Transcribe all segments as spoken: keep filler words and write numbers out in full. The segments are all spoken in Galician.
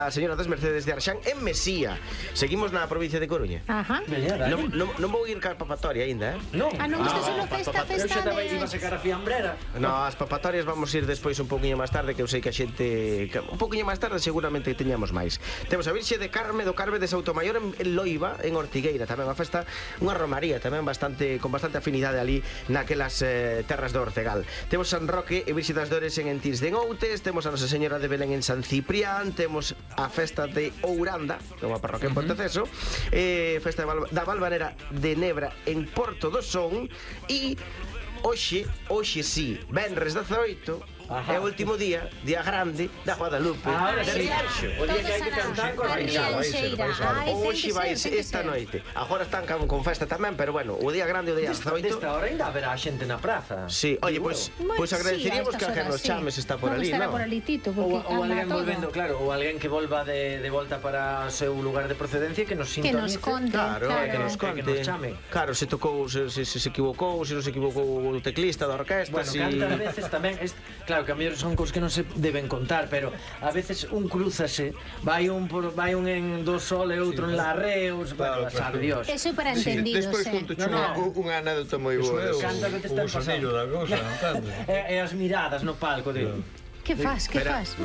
A señora das Mercedes de Arxán en Mesía. Seguimos na provincia de Coruña. Ajá. Non, non, non vou ir ca papatoria aínda, eh? Non. Ah, non, isto Ah, solo pa- festa, pa- Eu festa xa tamén iba a de... sacar a fiambrera. No, as papatorias vamos ir despois un pouquiño máis tarde, que eu sei que a xente que un pouquiño máis tarde seguramente teñamos máis. Temos a Virxe de Carme do Carme de Soutomaior en, en Loiva, en Ortigueira, tamén a festa, unha romaría tamén bastante con bastante afinidade ali naquelas eh, terras do Ortegal. Temos San Roque e Virxe das Dores en Entís de Ngoutes, temos a Nosa Señora de Belén en San Ciprián, temos a festa de Ouranda, que é unha parroquia en Ponteceso, eh, festa de Val da Valvanera de Nebra en Porto do Son, e hoxe, hoxe sí, venres dezaoito, Ajá. é o último día, día grande da Guadalupe. Ah, de sí. Rianxo. O día que hai que cantar con a Rianxo. Rianxeira. Ai, Hoxe ten que vai ser, ten que esta ser. noite. Agora están con, con festa tamén, pero bueno, o día grande o día Desta, dezaoito. desta hora ainda haberá xente na praza. Sí, oye, pois Bueno, pues, pues sí, agradeceríamos a que estas alguén horas, nos chames sí. está por Non ali, estará ¿no? por ali Tito, Ou, porque ou anda alguén todo. volvendo, claro, ou alguén que volva de, de volta para o seu lugar de procedencia que nos Que sintonice. nos conte, Claro, claro. que nos Que conte. nos chame. Claro, se tocou, se, se, se, se equivocou, se non se equivocou o teclista da orquesta, Bueno, si... cantas veces tamén est... Claro, que a mellor son cousas que non se deben contar, pero a veces un crúzase, vai un por, vai un en do sol e outro en la reus, bueno, claro, sabe Dios. Eso é para entendidos, Despois eh. conto No, unha, no. unha anécdota moi boa. Eso é o, Cantas veces o ten gusanillo pasado. da cousa, entendes? E, e as miradas no palco de... Que faz, que Espera. faz?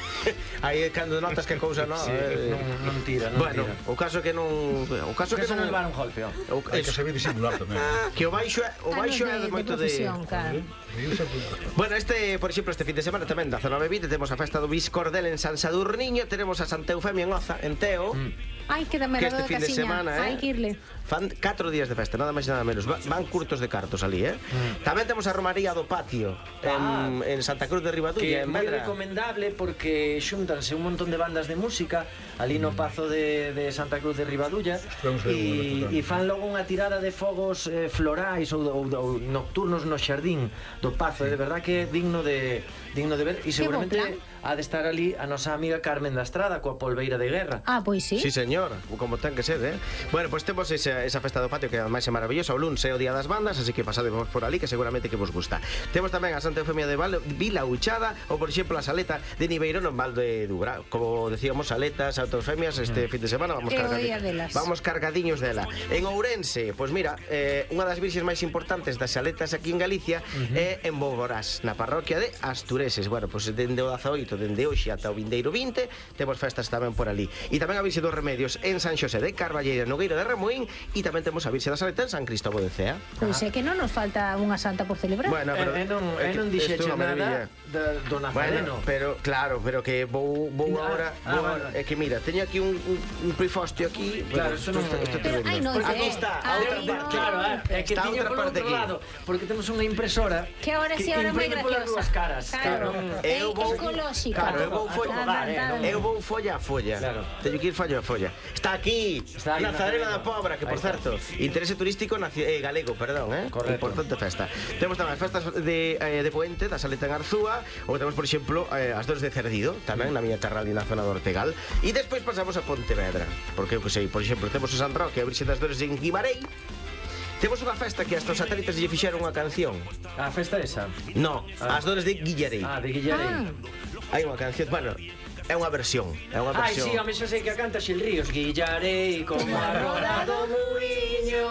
Aí é cando notas que a cousa non... Sí, eh, non, non tira, non Bueno, tira. o caso que non... O caso Que que se non non... levar un golpe, ó. o- Hai que eso, saber disimular tamén. que o baixo é, o Anos baixo é de moito de... profesión, claro. Eu sempre- Bueno, este, por exemplo, este fin de semana tamén dezanove e vinte temos a festa do Biscordel en San Sadurniño, tenemos a Santa Eufemia en Oza, en Teo, Ai, que dame que la este fin de casiña. semana, eh, Hai que irle. fan catro días de festa, nada máis e nada menos. Va- Van curtos de cartos ali, eh? Tamén temos a Romaría do Patio Ah. en, en Santa Cruz de Que Ribadulla, é en moi Medra. recomendable porque xúntanse un montón de bandas de música ali no Pazo de, de Santa Cruz de Ribadulla Vamos a ver unha e, foto. e fan logo unha tirada de fogos eh, florais ou, ou, ou nocturnos no xardín do Pazo, é de verdad que é digno de digno de ver e seguramente plan. ha de estar ali a nosa amiga Carmen da Estrada coa polveira de guerra. Ah, pois sí. Sí, señor, como ten que ser, eh? Bueno, pois pues temos esa, esa festa do patio que ademais é maravillosa. O luns é o día das bandas, así que pasademos por ali que seguramente que vos gusta. Temos tamén a Santa Eufemia de Val, Vila Uchada ou, por exemplo, a Saleta de Niveiro no Val de Dubra. Como decíamos, Saletas, Santa Eufemias, este fin de semana vamos É o cargadi- día delas. vamos cargadiños dela. En Ourense, pois pues mira, eh, unha das virxes máis importantes das Saletas aquí en Galicia é en Boborás, na parroquia de Astureses. Bueno, pois pues, dende o dezaoito, dende hoxe ata o vindeiro vinte, temos festas tamén por ali. E tamén a Virxe dos Remedios en San Xosé de Carballeira, Nogueira de Remuín, e tamén temos a Virxe da Saleta en San Cristóbal de Cea. Pois é que non nos falta unha santa por celebrar. Bueno, pero E, e non, é e que non isto é dixeche unha maravilla. nada da, do Nazareno. Bueno, pero claro, pero que vou vou Ah, agora, ah, vou bueno. a- é que mira, teño aquí un, un, un prifostio aquí. Claro, bueno, eso non- isto, isto Pero tremendo. hai noite, Aquí eh. está, a Ai, outra no. parte. Claro, eh, é que Está tiño outra por parte outro aquí. lado, porque temos unha impresora Que ahora sí, ahora moi imprime polas graciosa. dúas caras. Claro. Eu É vou- ecolóxica. Claro, eu vou A folla, todo dar, eh, non? eu vou folla a folla. Claro. Teño que ir folla a folla. Está aquí, Está aí, Nazareno Nazareno. da Pobra, que por Aí está. certo, interese turístico naci- eh, galego, perdón, eh? Correcto. Importante festa. Temos tamén as festas de, eh, de Poente, da Saleta en Arzúa, ou temos, por exemplo, eh, as dores de Cerdido, tamén na miña terra ali na zona do Ortegal. E despois pasamos a Pontevedra, porque eu que sei, por exemplo, temos o San Roque, a Virxe das Dores en Guimarei. Temos unha festa que hasta os satélites lle fixeron unha canción. A festa esa. No, Ah. as dores de Guillarei. Ah, de Guillarei. Ah. Hai unha canción, bueno, é unha versión, é unha Ai, versión. sí, a mí xa sei que a canta Xil Ríos. Guillarei como a roda do muiño,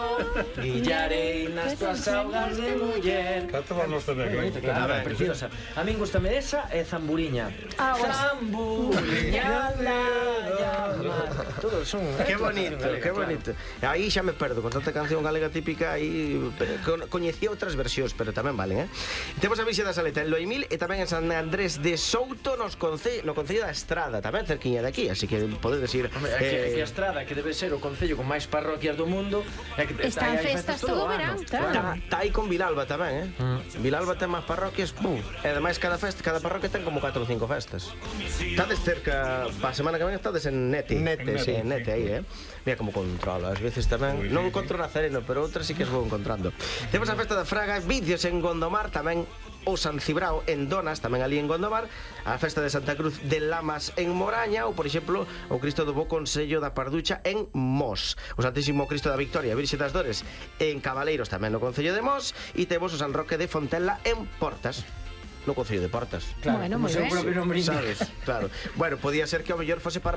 guillarei nas tuas augas de muller. Cantábamos tamén, Que bonito, eh? claro, ben. preciosa. A min gustame esa e Zamburiña. Ah, bueno. Zamburiña la llama. Todos son... Que bonito, que bonito. Aí xa me perdo con tanta canción galega típica, aí con, coñecía outras versións, pero tamén valen, eh? Temos a Virxe da Saleta en Loimil e tamén en San Andrés de Souto nos conce, no Concello da Estrada, tamén cerquiña de aquí, así que podedes ir. Hombre, é que, é que a Estrada, que debe ser o concello con máis parroquias do mundo, é que Están aí hai festas todo todo o o verán, ano. claro. Está, está aí con Vilalba tamén, eh? Vilalba ten máis parroquias, pum. E ademais cada festa, cada parroquia ten como catro ou cinco festas. Estades cerca, pa semana que ven estades en Nete. Nete, sí, sí. en Nete aí, eh? Mira como controla, ás veces tamén. Non encontro Nazareno, pero outras sí que as vou encontrando. Temos a festa da Fraga, Vicios en Gondomar, tamén o San Cibrao en Donas, tamén ali en Gondomar, a festa de Santa Cruz de Lamas en Moraña, ou por exemplo, o Cristo do Bo Consello da Parducha en Mos, o Santísimo Cristo da Victoria, Virxe das Dores en Cabaleiros, tamén no Concello de Mos, e temos o San Roque de Fontela en Portas, no Concello de Portas. Claro, Bueno, como moi seu ben. propio nombre indica. Sabes? Claro. Bueno, podía ser que ao mellor fose para